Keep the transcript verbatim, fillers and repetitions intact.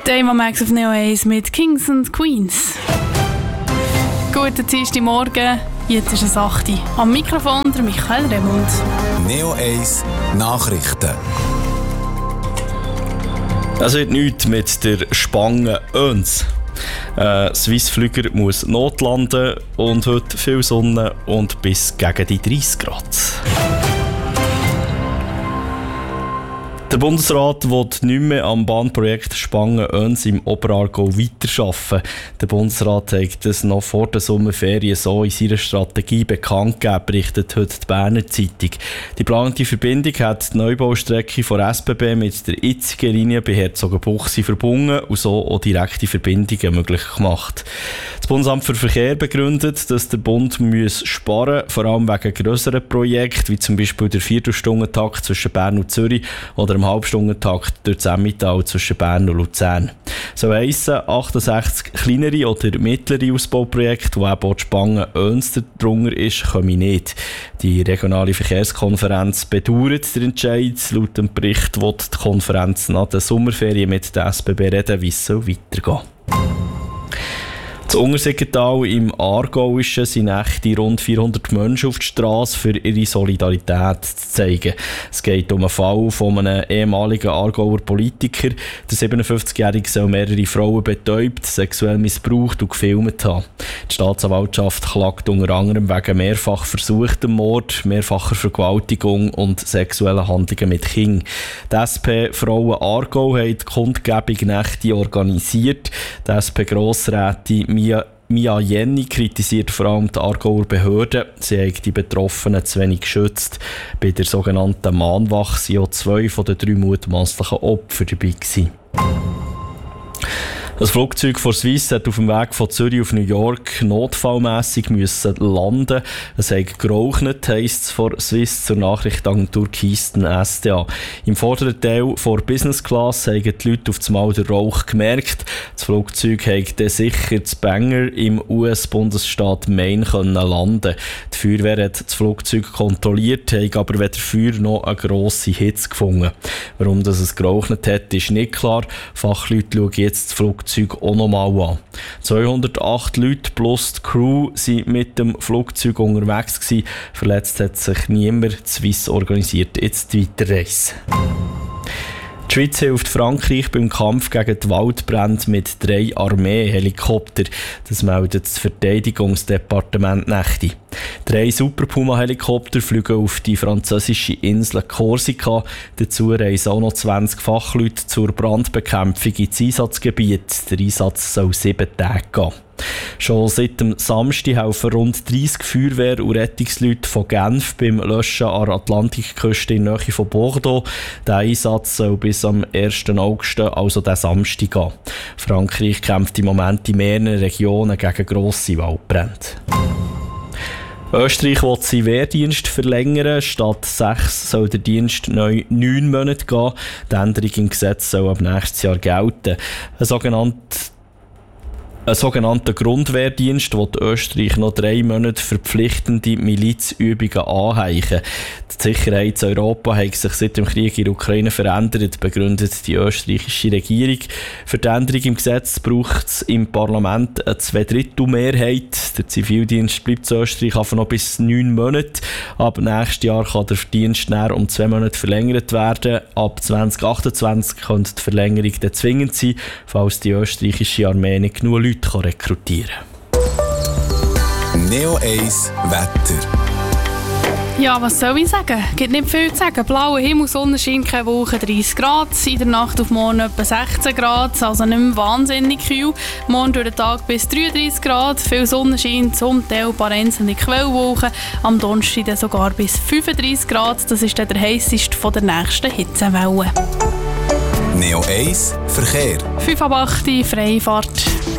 Damo Max auf Neo eins mit Kings and Queens. Guten Dienstagmorgen, jetzt ist es acht Uhr. Am Mikrofon der Michael Remund. Neo eins Nachrichten. Es wird nichts mit der Spange Öns. Ein Swissflüger muss notlanden und heute viel Sonne und bis gegen die dreißig Grad. Der Bundesrat will nicht mehr am Bahnprojekt Spangen-Öns im Oberaargau weiterarbeiten. Der Bundesrat hat das noch vor der Sommerferien so in seiner Strategie bekannt gegeben, berichtet heute die Berner Zeitung. Die geplante Verbindung hat die Neubaustrecke von S B B mit der jetzigen Linie bei Herzogenbuchsee verbunden und so auch direkte Verbindungen möglich gemacht. Das Bundesamt für Verkehr begründet, dass der Bund muss sparen muss, vor allem wegen grösseren Projekten, wie zum Beispiel der Viertelstundentakt zwischen Bern und Zürich oder im Halbstundentakt durch das Emmental zwischen Bern und Luzern. So heissen achtundsechzig kleinere oder mittlere Ausbauprojekte, wo eben auch die Spange Öns darunter ist, kommen nicht. Die regionale Verkehrskonferenz bedauert den Entscheid. Laut dem Bericht wird die Konferenz nach der Sommerferien mit der S B B reden, wie es weitergehen soll. Das Untersiggental im Aargauischen sind echte rund vierhundert Menschen auf die Straße, für ihre Solidarität zu zeigen. Es geht um einen Fall von einem ehemaligen Aargauer Politiker. Der siebenundfünfzigjährige soll mehrere Frauen betäubt, sexuell missbraucht und gefilmt haben. Die Staatsanwaltschaft klagt unter anderem wegen mehrfach versuchtem Mord, mehrfacher Vergewaltigung und sexuellen Handlungen mit Kindern. Die S P Frauen Aargau hat die Kundgebung Nächte organisiert. Die S P-Grossrätin Mia, Mia Jenny kritisiert vor allem die Aargauer Behörden. Sie haben die Betroffenen zu wenig geschützt. Bei der sogenannten Mahnwache waren auch zwei von den drei mutmaßlichen Opfern dabei gewesen. Das Flugzeug von Swiss hat auf dem Weg von Zürich auf New York notfallmässig müssen landen. Es hat geraucht, heisst es von Swiss zur Nachrichtenagentur Keystone S D A. Im vorderen Teil der Business Class haben die Leute auf einmal den Rauch gemerkt. Das Flugzeug hat dann sicher zu Bangor im U S-Bundesstaat Maine können landen. Die Feuerwehr hat das Flugzeug kontrolliert, hat aber weder Feuer noch eine grosse Hitze gefunden. Warum das es geraucht hat, ist nicht klar. Fachleute schauen jetzt das Flugzeug auch nochmal an. zweihundertacht Leute plus die Crew waren mit dem Flugzeug unterwegs gewesen. Verletzt hat sich niemand. Die Swiss organisiert jetzt die Weiterreise. Die Schweiz hilft Frankreich beim Kampf gegen die Waldbrände mit drei Armee-Helikoptern. Das meldet das Verteidigungsdepartement Nächte. Drei Super Puma-Helikopter fliegen auf die französische Insel Korsika. Dazu reisen auch noch zwanzig Fachleute zur Brandbekämpfung ins Einsatzgebiet. Der Einsatz soll sieben Tage gehen. Schon seit dem Samstag helfen rund dreissig Feuerwehr- und Rettungsleute von Genf beim Löschen an der Atlantikküste in Nähe von Bordeaux. Der Einsatz soll bis am ersten August, also den Samstag, gehen. Frankreich kämpft im Moment in mehreren Regionen gegen grosse Waldbrände. Österreich will seinen Wehrdienst verlängern. Statt sechs soll der Dienst neu neun Monate gehen. Die Änderung im Gesetz soll ab nächstes Jahr gelten. Ein sogenannter Ein sogenannter Grundwehrdienst will Österreich noch drei Monate verpflichtende Milizübungen anheichen. Die Sicherheit in Europa hat sich seit dem Krieg in der Ukraine verändert, begründet die österreichische Regierung. Für die Änderung im Gesetz braucht es im Parlament eine Zweidrittelmehrheit. Der Zivildienst bleibt in Österreich einfach noch bis neun Monate. Ab nächstes Jahr kann der Dienst näher um zwei Monate verlängert werden. Ab zwanzig achtundzwanzig könnte die Verlängerung dann zwingend sein, falls die österreichische Armee nicht genug Leute kann rekrutieren kann. Neo eins Wetter. Ja, was soll ich sagen? Gibt nicht viel zu sagen. Blauer Himmel, Sonnenschein, keine Wolken, dreißig Grad. In der Nacht auf morgen etwa sechzehn Grad, also nicht mehr wahnsinnig kühl. Morgen durch den Tag bis dreiunddreißig Grad, viel Sonnenschein, zum Teil ein paar einzelne Quellwolken. Am Donnerstag dann sogar bis fünfunddreißig Grad. Das ist dann der heisseste von der nächsten Hitzewelle. Neo eins Verkehr. fünf ab acht, Freifahrt.